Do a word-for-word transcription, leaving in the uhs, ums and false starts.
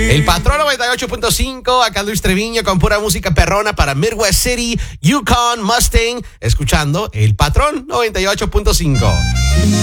El Patrón noventa y ocho punto cinco, acá Luis Treviño con pura música perrona para Midwest City, Yukon, Mustang, escuchando El Patrón noventa y ocho punto cinco.